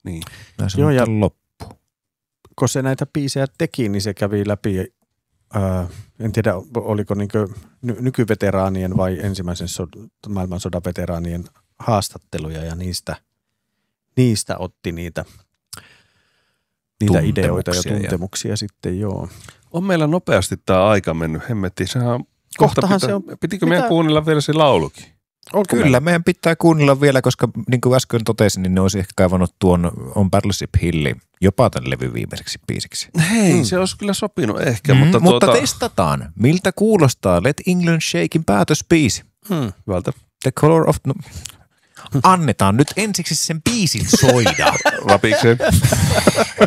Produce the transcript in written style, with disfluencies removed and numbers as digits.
Niin. Joo, ja loppu. kun se näitä biisejä teki, niin se kävi läpi, en tiedä oliko niinkö nykyveteraanien vai ensimmäisen maailmansodan veteraanien haastatteluja ja niistä otti niitä ideoita ja tuntemuksia sitten, joo. On meillä nopeasti tämä aika mennyt, hemmetti. Kohtahan se on. Pitikö meidän kuunnella vielä se laulukin? Kyllä, meidän pitää kuunnella vielä, koska niin kuin äsken totesin, niin ne olisi ehkä kaivannut tuon On Battleship Hilli jopa tämän levy viimeiseksi biisiksi. Hei, se olisi kyllä sopinut ehkä, mutta testataan. Miltä kuulostaa Let England Shakein päätösbiisi? Hyvältä. The Color of... No, annetaan nyt ensiksi sen biisin soida. Rapikseen.